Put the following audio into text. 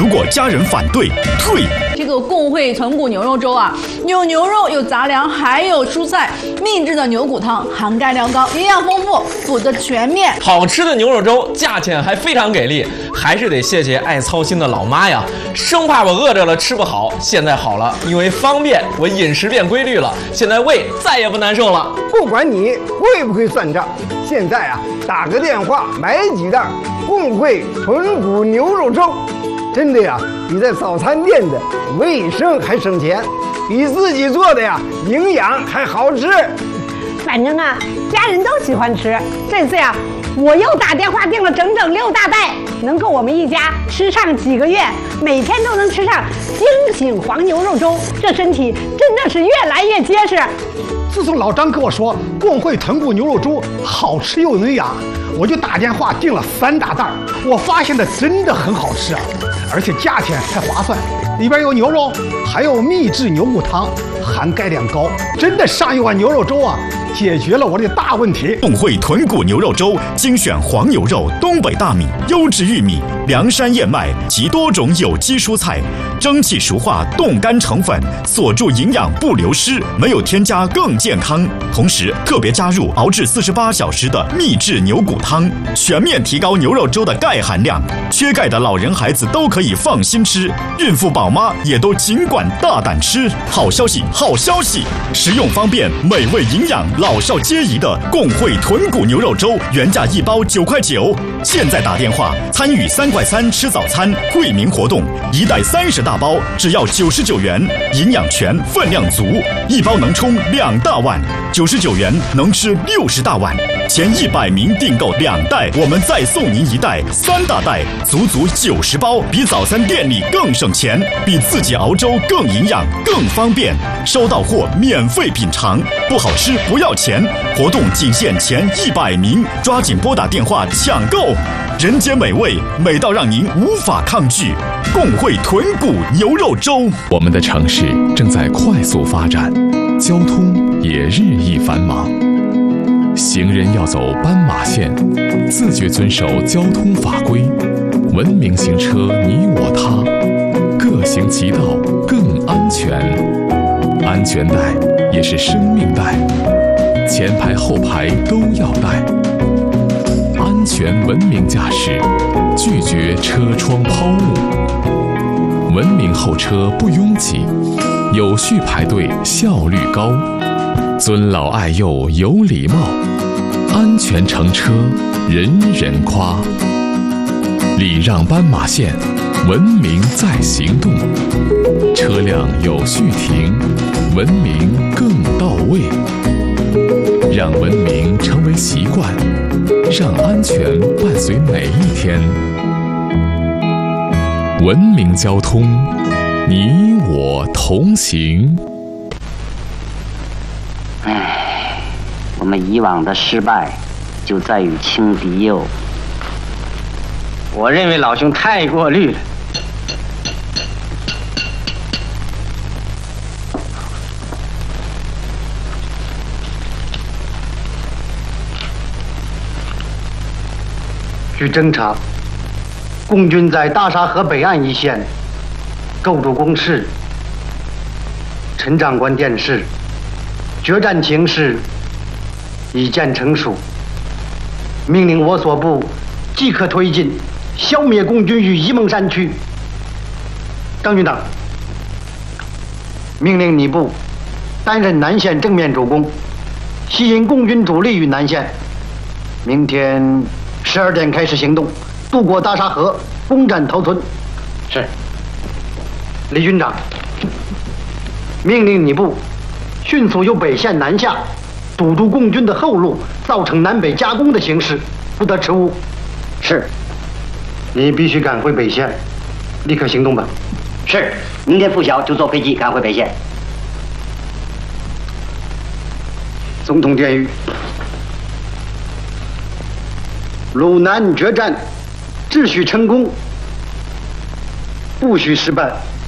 如果家人反对，退。 这个共惠豚骨牛肉粥啊，有牛肉，有杂粮，还有蔬菜，秘制的牛骨汤，含钙量高，营养丰富，补得全面。 好吃的牛肉粥，价钱还非常给力，还是得谢谢爱操心的老妈呀，生怕我饿着了吃不好，现在好了，因为方便，我饮食变规律了，现在胃再也不难受了。 不管你会不会算账，现在啊，打个电话买几袋共惠豚骨牛肉粥，真的呀，比在早餐店的卫生还省钱，比自己做的呀营养还好吃。 反正啊，家人都喜欢吃。这次呀，我又打电话订了整整6大袋，能够我们一家吃上几个月，每天都能吃上惊醒黄牛肉粥，这身体真的是越来越结实。 自从老张跟我说共惠豚骨牛肉粥好吃又营养，我就打电话订了3大袋，我发现的真的很好吃啊，而且价钱还划算，里边有牛肉，还有秘制牛骨汤，含钙量高，真的上一碗牛肉粥啊，解决了我的大问题。 共惠豚骨牛肉粥精选黄牛肉、东北大米、优质玉米、凉山燕麦及多种有机蔬菜，蒸汽熟化冻干成粉，锁住营养不流失，没有添加更健康。同时特别加入熬制48小时的秘制牛骨汤，全面提高牛肉粥的钙含量。缺钙的老人孩子都可以放心吃，孕妇宝妈也都尽管大胆吃。好消息，好消息！实用方便、美味营养、老少皆宜的共惠豚骨牛肉粥，原价1包9块9，现在打电话参与3块3吃早餐惠民活动，1袋30大包，只要99元，营养全，分量足，1包能冲2大碗，99元能吃60大碗。前100名订购2袋，我们再送您1袋3大袋，足足90包，比早餐店里更省钱，比自己熬粥更营养、更方便。收到货免费品尝，不好吃不要钱。活动仅限前100名，抓紧拨打电话抢购。人间美味，美到让您无法抗拒。共惠豚骨牛肉粥。 我们的城市正在快速发展，交通也日益繁忙。行人要走斑马线，自觉遵守交通法规，文明行车你我他，各行其道更安全。安全带也是生命带，前排后排都要带。安全文明驾驶，拒绝车窗抛物。文明候车不拥挤，有序排队效率高。尊老爱幼有礼貌，安全乘车人人夸。礼让斑马线，文明在行动。车辆有序停，文明更到位。让文明成为习惯，让安全伴随每一天。文明交通，你我同行。 我们以往的失败就在于轻敌哟。我认为老兄太过虑了。 据侦查，共军在大沙河北岸一线构筑工事。陈长官电示，决战情势已见成熟，命令我所部即刻推进，消灭共军于沂蒙山区。张军长，命令你部担任南线正面主攻，吸引共军主力于南线。明天12点开始行动，渡过大沙河，攻占头村。是。李军长，命令你部迅速由北线南下，堵住共军的后路，造成南北夹攻的形势，不得迟误。是。你必须赶回北线，立刻行动吧。 是。明天拂晓就坐飞机赶回北线。 总统电谕：鲁南决战，只许成功，不许失败。